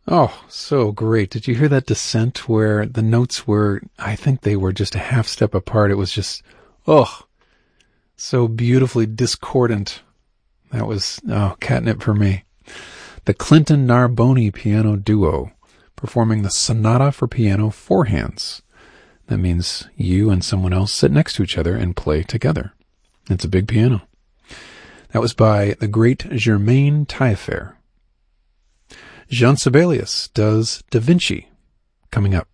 Oh, so great. Did you hear that descent where the notes were, I think they were just a half step apart. It was just, so beautifully discordant. That was, catnip for me. The Clinton Narboni piano duo performing the Sonata for Piano Four Hands. That means you and someone else sit next to each other and play together. It's a big piano. That was by the great Germain Taillefer. Jean Sibelius does Da Vinci, coming up.